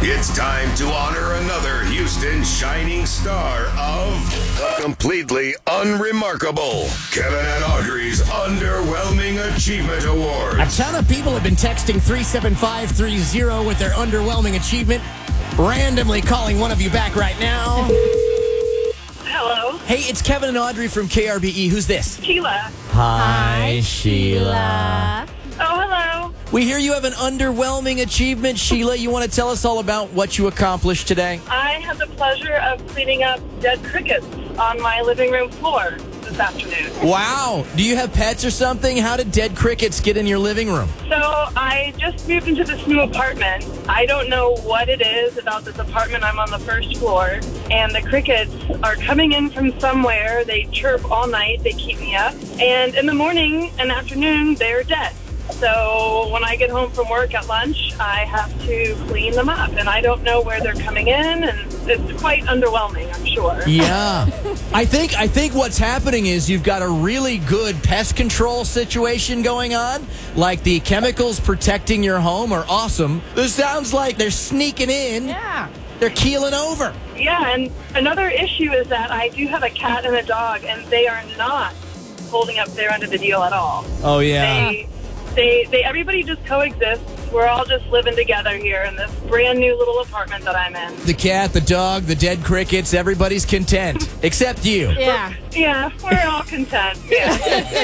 It's time to honor another Houston shining star of the completely unremarkable Kevin and Audrey's Underwhelming Achievement Award. A ton of people have been texting 37530 with their underwhelming achievement. Randomly calling one of you back right now. Hello, Hey, it's Kevin and Audrey from KRBE. Who's this? Sheila. Hi, Sheila. Oh, hello. We hear you have an underwhelming achievement, Sheila. You want to tell us all about what you accomplished today? I had the pleasure of cleaning up dead crickets on my living room floor this afternoon. Wow. Do you have pets or something? How did dead crickets get in your living room? So I just moved into this new apartment. I don't know what it is about this apartment. I'm on the first floor, and the crickets are coming in from somewhere. They chirp all night. They keep me up. And in the morning and afternoon, they're dead. So when I get home from work at lunch, I have to clean them up, and I don't know where they're coming in, and it's quite underwhelming, I'm sure. Yeah. I think what's happening is you've got a really good pest control situation going on. Like the chemicals protecting your home are awesome. This sounds like they're sneaking in. Yeah. They're keeling over. Yeah, and another issue is that I do have a cat and a dog, and they are not holding up their end of the deal at all. Oh, yeah. They everybody just coexists. We're all just living together here in this brand new little apartment that I'm in. The cat, the dog, the dead crickets, everybody's content. Except you. Yeah. Yeah, we're all content. Yeah.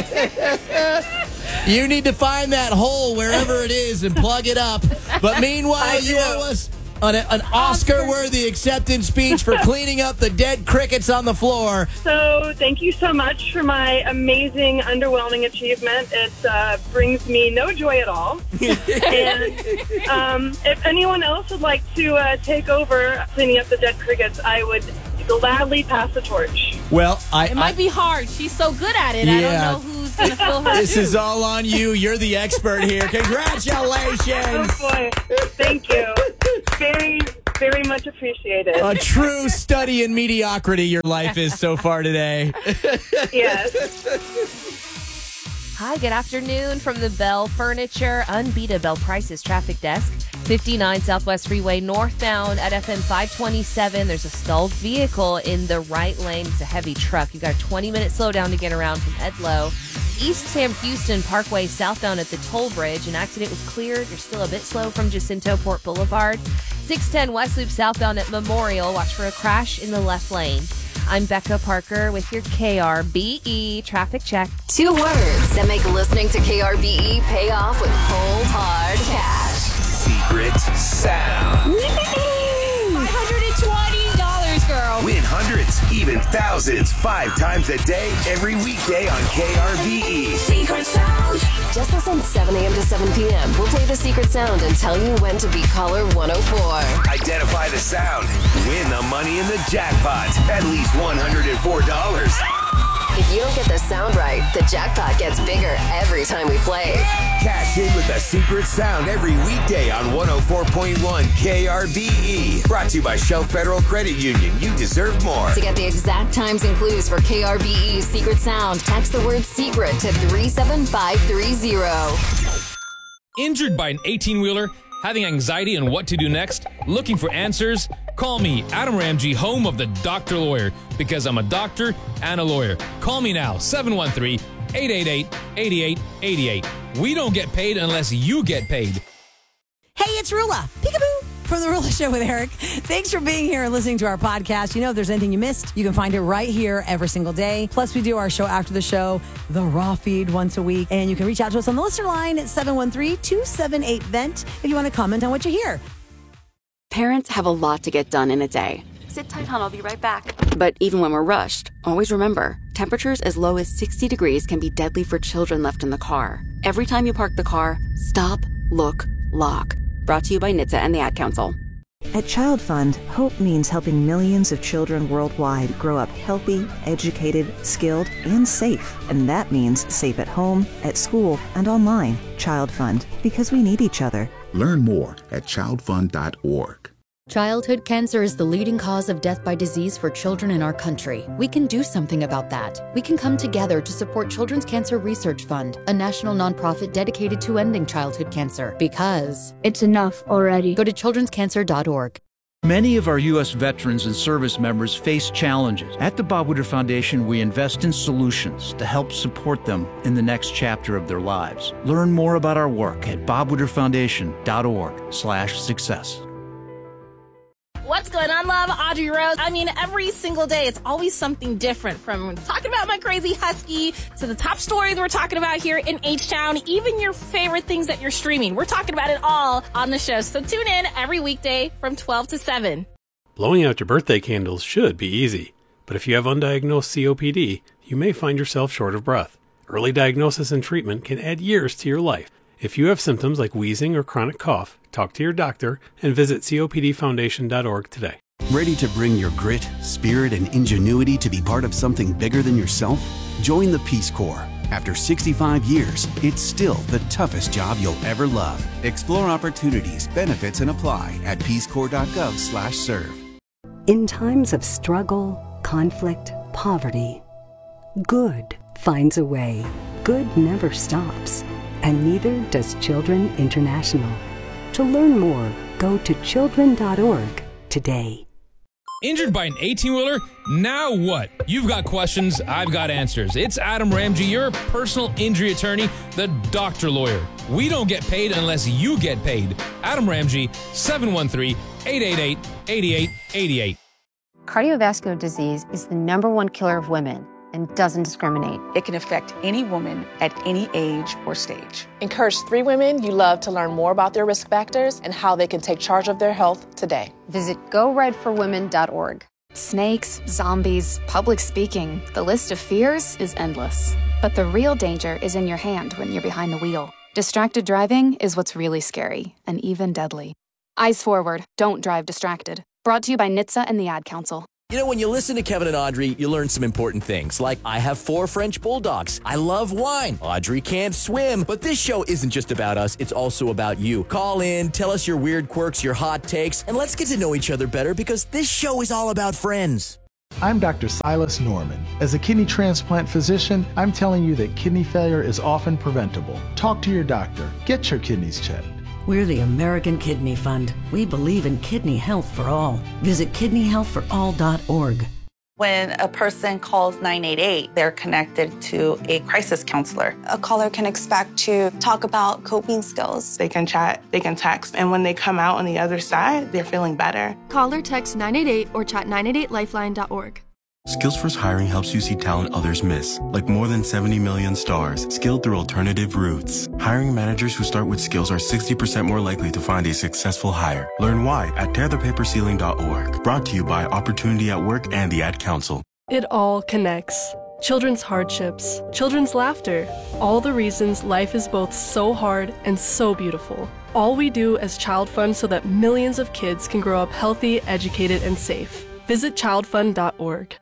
You need to find that hole wherever it is and plug it up. But meanwhile, you owe us an Oscar-worthy acceptance speech for cleaning up the dead crickets on the floor. So thank you so much for my amazing, underwhelming achievement. It brings me no joy at all. And if anyone else would like to take over cleaning up the dead crickets, I would gladly pass the torch. Well, It might be hard. She's so good at it. Yeah. I don't know who's going to fill her This shoes. is all on you. You're the expert here. Congratulations. Oh, boy. Thank you. Very, very much appreciated. A true study in mediocrity your life is so far today. Yes. Hi, good afternoon from the Bell Furniture Unbeatable Prices Traffic Desk. 59 Southwest Freeway northbound at FM 527. There's a stalled vehicle in the right lane. It's a heavy truck. You got a 20-minute slowdown to get around from Edlow. East Sam Houston Parkway southbound at the toll bridge. An accident was cleared. You're still a bit slow from Jacinto Port Boulevard. 610 West Loop southbound at Memorial. Watch for a crash in the left lane. I'm Becca Parker with your KRBE traffic check. 2 words that make listening to KRBE pay off with cold, hard cash. Secret Sound. $520, girl. Win hundreds, even thousands, 5 times a day, every weekday on KRBE. Secret Sound. Just listen 7 a.m. to 7 p.m. We'll play the Secret Sound and tell you when to be caller 104. Identify the sound. Win the money in the jackpot. At least $104. If you don't get the sound right, the jackpot gets bigger every time we play. Cash in with the Secret Sound every weekday on 104.1 KRBE. Brought to you by Shell Federal Credit Union. You deserve more. To get the exact times and clues for KRBE's Secret Sound, text the word SECRET to 37530. Injured by an 18-wheeler, having anxiety on what to do next, looking for answers? Call me, Adam Ramsey, home of the Doctor Lawyer, because I'm a doctor and a lawyer. Call me now, 713-888-8888. We don't get paid unless you get paid. Hey, it's Rula. Peekaboo. From The Rula Show with Eric. Thanks for being here and listening to our podcast. You know, if there's anything you missed, you can find it right here every single day. Plus, we do our show after the show, the raw feed once a week. And you can reach out to us on the listener line at 713-278-VENT if you want to comment on what you hear. Parents have a lot to get done in a day. Sit tight, hon. I'll be right back. But even when we're rushed, always remember, temperatures as low as 60 degrees can be deadly for children left in the car. Every time you park the car, stop, look, lock. Brought to you by NHTSA and the Ad Council. At Child Fund, hope means helping millions of children worldwide grow up healthy, educated, skilled, and safe. And that means safe at home, at school, and online. Child Fund, because we need each other. Learn more at childfund.org. Childhood cancer is the leading cause of death by disease for children in our country. We can do something about that. We can come together to support Children's Cancer Research Fund, a national nonprofit dedicated to ending childhood cancer. Because it's enough already. Go to childrenscancer.org. Many of our U.S. veterans and service members face challenges. At the Bob Woodruff Foundation, we invest in solutions to help support them in the next chapter of their lives. Learn more about our work at bobwoodrufffoundation.org/success. What's going on, love? Audrey Rose. I mean, every single day, it's always something different, from talking about my crazy husky to the top stories we're talking about here in H-Town, even your favorite things that you're streaming. We're talking about it all on the show. So tune in every weekday from 12 to 7. Blowing out your birthday candles should be easy, but if you have undiagnosed COPD, you may find yourself short of breath. Early diagnosis and treatment can add years to your life. If you have symptoms like wheezing or chronic cough, talk to your doctor and visit copdfoundation.org today. Ready to bring your grit, spirit, and ingenuity to be part of something bigger than yourself? Join the Peace Corps. After 65 years, it's still the toughest job you'll ever love. Explore opportunities, benefits, and apply at peacecorps.gov/serve. In times of struggle, conflict, poverty, good finds a way. Good never stops. And neither does Children International. To learn more, go to children.org today. Injured by an 18-wheeler? Now what? You've got questions, I've got answers. It's Adam Ramsey, your personal injury attorney, the doctor lawyer. We don't get paid unless you get paid. Adam Ramsey, 713-888-8888. Cardiovascular disease is the #1 killer of women and doesn't discriminate. It can affect any woman at any age or stage. Encourage 3 women you love to learn more about their risk factors and how they can take charge of their health today. Visit GoRedForWomen.org. Snakes, zombies, public speaking. The list of fears is endless. But the real danger is in your hand when you're behind the wheel. Distracted driving is what's really scary and even deadly. Eyes forward, don't drive distracted. Brought to you by NHTSA and the Ad Council. You know, when you listen to Kevin and Audrey, you learn some important things, like I have 4 French bulldogs. I love wine. Audrey can't swim. But this show isn't just about us. It's also about you. Call in, tell us your weird quirks, your hot takes, and let's get to know each other better, because this show is all about friends. I'm Dr. Silas Norman. As a kidney transplant physician, I'm telling you that kidney failure is often preventable. Talk to your doctor. Get your kidneys checked. We're the American Kidney Fund. We believe in kidney health for all. Visit kidneyhealthforall.org. When a person calls 988, they're connected to a crisis counselor. A caller can expect to talk about coping skills. They can chat, they can text, and when they come out on the other side, they're feeling better. Call or text 988 or chat 988lifeline.org. Skillsforce Hiring helps you see talent others miss, like more than 70 million stars, skilled through alternative routes. Hiring managers who start with skills are 60% more likely to find a successful hire. Learn why at tearthepaperceiling.org. Brought to you by Opportunity at Work and the Ad Council. It all connects. Children's hardships, children's laughter, all the reasons life is both so hard and so beautiful. All we do as Child Fund so that millions of kids can grow up healthy, educated, and safe. Visit childfund.org.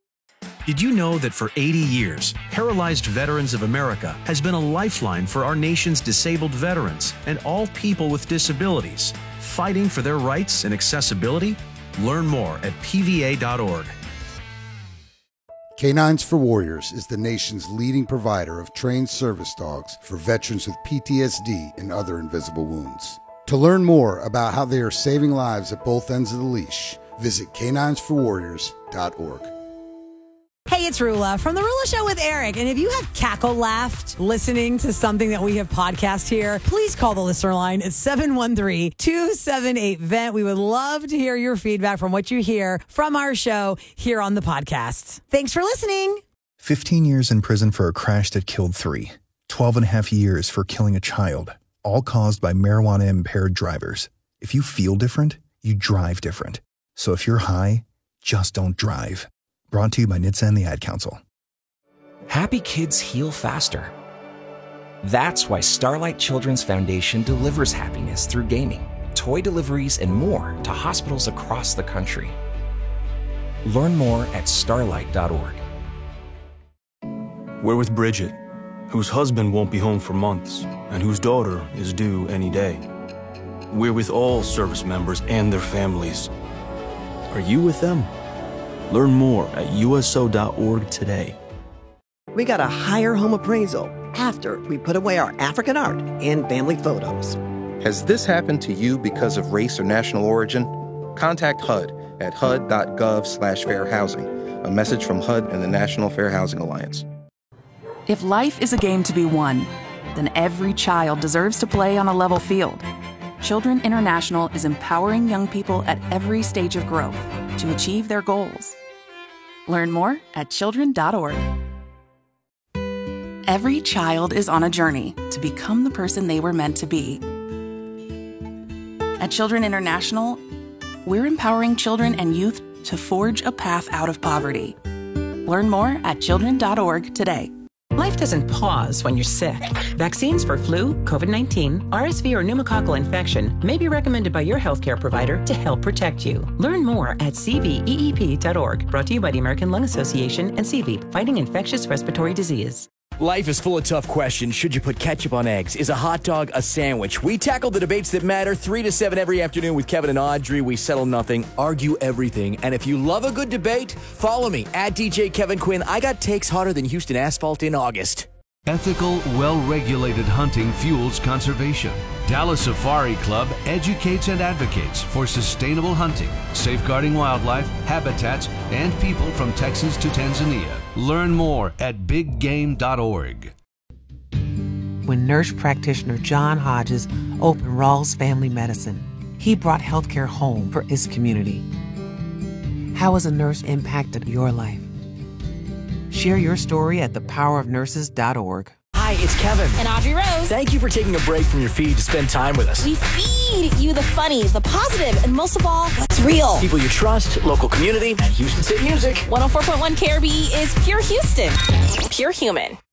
Did you know that for 80 years, Paralyzed Veterans of America has been a lifeline for our nation's disabled veterans and all people with disabilities, fighting for their rights and accessibility? Learn more at pva.org. Canines for Warriors is the nation's leading provider of trained service dogs for veterans with PTSD and other invisible wounds. To learn more about how they are saving lives at both ends of the leash, visit caninesforwarriors.org. Hey, it's Rula from The Rula Show with Eric. And if you have cackle laughed listening to something that we have podcast here, please call the listener line at 713-278-VENT. We would love to hear your feedback from what you hear from our show here on the podcast. Thanks for listening. 15 years in prison for a crash that killed 3. 12 and a half years for killing a child, all caused by marijuana-impaired drivers. If you feel different, you drive different. So if you're high, just don't drive. Brought to you by NHTSA and the Ad Council. Happy kids heal faster. That's why Starlight Children's Foundation delivers happiness through gaming, toy deliveries, and more to hospitals across the country. Learn more at starlight.org. We're with Bridget, whose husband won't be home for months and whose daughter is due any day. We're with all service members and their families. Are you with them? Learn more at USO.org today. We got a higher home appraisal after we put away our African art and family photos. Has this happened to you because of race or national origin? Contact HUD at hud.gov/fair housing. A message from HUD and the National Fair Housing Alliance. If life is a game to be won, then every child deserves to play on a level field. Children International is empowering young people at every stage of growth to achieve their goals. Learn more at children.org. Every child is on a journey to become the person they were meant to be. At Children International, we're empowering children and youth to forge a path out of poverty. Learn more at children.org today. Life doesn't pause when you're sick. Vaccines for flu, COVID-19, RSV, or pneumococcal infection may be recommended by your healthcare provider to help protect you. Learn more at cveep.org. Brought to you by the American Lung Association and CVEEP, fighting infectious respiratory disease. Life is full of tough questions. Should you put ketchup on eggs? Is a hot dog a sandwich? We tackle the debates that matter 3 to 7 every afternoon with Kevin and Audrey. We settle nothing, argue everything. And if you love a good debate, follow me at DJ Kevin Quinn. I got takes hotter than Houston asphalt in August. Ethical, well-regulated hunting fuels conservation. Dallas Safari Club educates and advocates for sustainable hunting, safeguarding wildlife, habitats, and people from Texas to Tanzania. Learn more at biggame.org. When nurse practitioner John Hodges opened Rawls Family Medicine, he brought healthcare home for his community. How has a nurse impacted your life? Share your story at thepowerofnurses.org. Hi, it's Kevin. And Audrey Rose. Thank you for taking a break from your feed to spend time with us. We feed you the funny, the positive, and most of all, what's real. People you trust, local community, and Houston City Music. 104.1 KRBE is pure Houston. Pure human.